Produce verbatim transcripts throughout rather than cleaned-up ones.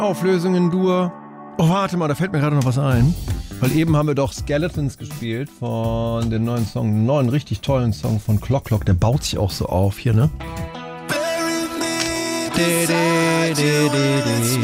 Auflösung in Dur. Oh, warte mal, da fällt mir gerade noch was ein. Weil eben haben wir doch Skeletons gespielt von dem neuen Song, einen neuen, richtig tollen Song von Clock Clock. Der baut sich auch so auf hier, ne? De, de, de, de, de.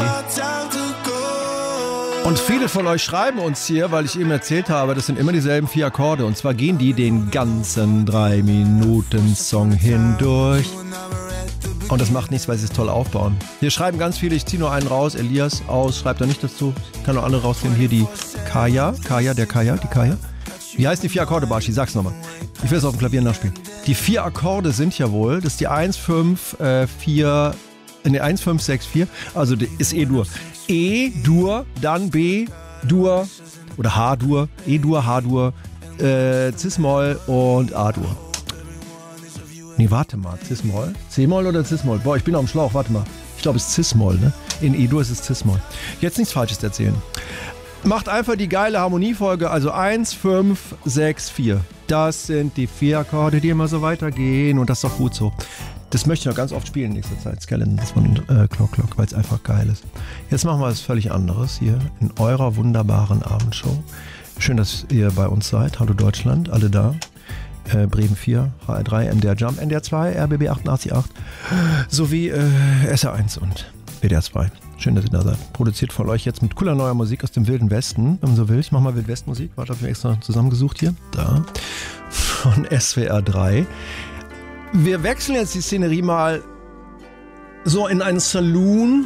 Und viele von euch schreiben uns hier, weil ich eben erzählt habe, das sind immer dieselben vier Akkorde. Und zwar gehen die den ganzen drei Minuten Song hindurch. Und das macht nichts, weil sie es toll aufbauen. Hier schreiben ganz viele, ich ziehe nur einen raus, Elias aus, schreibt da nicht dazu. Ich kann noch andere rausnehmen. Hier die Kaya, Kaya, der Kaya, die Kaya. Wie heißt die vier Akkorde, Barschi? Sag's nochmal. Ich will es auf dem Klavier nachspielen. Die vier Akkorde sind ja wohl, das ist die eins, fünf, vier, ne, eins, fünf, sechs, vier, also die ist E-Dur. E, Dur, dann B, Dur oder H-Dur, E-Dur, H-Dur, äh, Cis-Moll und A-Dur. Nee, warte mal, Cis-Moll? C-Moll oder Cis-Moll? Boah, ich bin auf dem Schlauch, warte mal. Ich glaube, es ist Cis-Moll, ne? In E-Dur ist es Cis-Moll. Jetzt nichts Falsches erzählen. Macht einfach die geile Harmoniefolge, also eins, fünf, sechs, vier. Das sind die vier Akkorde, die immer so weitergehen und das ist doch gut so. Das möchte ich noch ganz oft spielen in nächster Zeit, Skeletons von äh, Clock Clock, weil es einfach geil ist. Jetzt machen wir was völlig anderes hier in eurer wunderbaren Abendshow. Schön, dass ihr bei uns seid. Hallo Deutschland, alle da. Äh, Bremen vier, H R drei, M D R Jump, N D R zwei, R B B achtundachtzig Komma acht sowie äh, S R eins und W D R zwei. Schön, dass ihr da seid. Produziert von euch jetzt mit cooler neuer Musik aus dem Wilden Westen, wenn man so will. Ich mach mal Wildwest-Musik. Warte, hab ich extra zusammengesucht hier. Da. Von S W R drei. Wir wechseln jetzt die Szenerie mal so in einen Saloon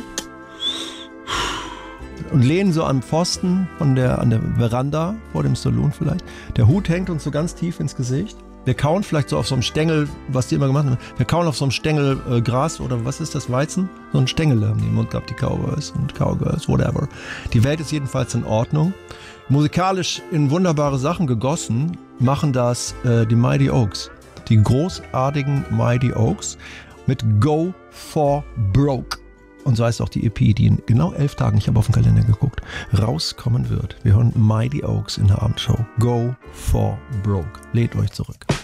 und lehnen so am Pfosten von der, an der Veranda vor dem Saloon vielleicht. Der Hut hängt uns so ganz tief ins Gesicht. Wir kauen vielleicht so auf so einem Stängel, was die immer gemacht haben. Wir kauen auf so einem Stängel äh, Gras oder was ist das, Weizen? So ein Stängel haben die im Mund gehabt, die Cowboys und Cowgirls, whatever. Die Welt ist jedenfalls in Ordnung. Musikalisch in wunderbare Sachen gegossen machen das äh, die Mighty Oaks. Die großartigen Mighty Oaks mit Go for Broke. Und so heißt auch die E P, die in genau elf Tagen, ich habe auf den Kalender geguckt, rauskommen wird. Wir hören Mighty Oaks in der Abendshow. Go for Broke. Lädt euch zurück.